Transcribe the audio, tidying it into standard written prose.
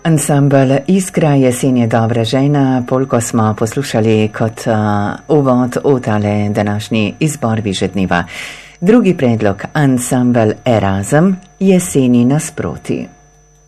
Ansambl Iskra jesen je dobra žena, polko smo poslušali kot uvod v tale današnji izbor Vižedniva. Drugi predlog, ansambl Erasm, jeseni nasproti.